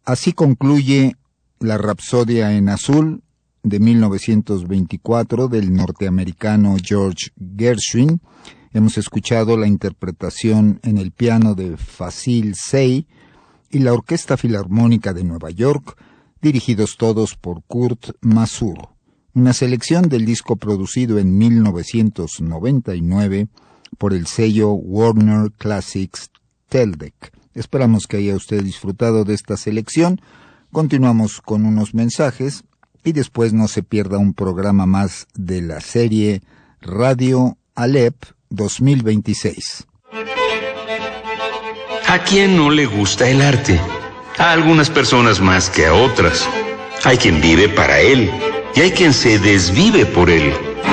Así concluye la Rapsodia en Azul de 1924 del norteamericano George Gershwin. Hemos escuchado la interpretación en el piano de Fasil Say y la Orquesta Filarmónica de Nueva York, dirigidos todos por Kurt Masur. Una selección del disco producido en 1999 por el sello Warner Classics Teldec. Esperamos que haya usted disfrutado de esta selección. Continuamos con unos mensajes y después no se pierda un programa más de la serie Radio Alep 2026. ¿A quién no le gusta el arte? A algunas personas más que a otras. Hay quien vive para él y hay quien se desvive por él.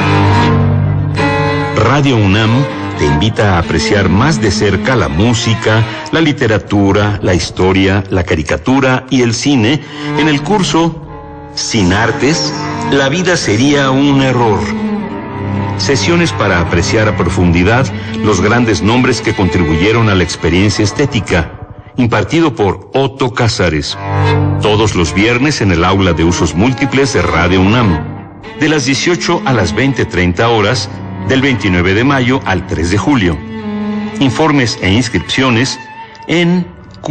Radio UNAM te invita a apreciar más de cerca la música, la literatura, la historia, la caricatura y el cine en el curso Sin Artes, la vida sería un error. Sesiones para apreciar a profundidad los grandes nombres que contribuyeron a la experiencia estética, impartido por Otto Cázares. Todos los viernes en el aula de usos múltiples de Radio UNAM, de las 18 a las 20:30 horas, del 29 de mayo al 3 de julio. Informes e inscripciones en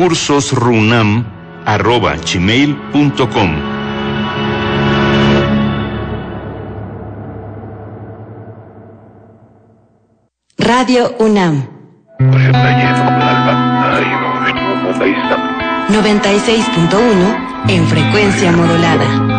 cursosrunam@gmail.com. Radio UNAM 96.1 en frecuencia modulada.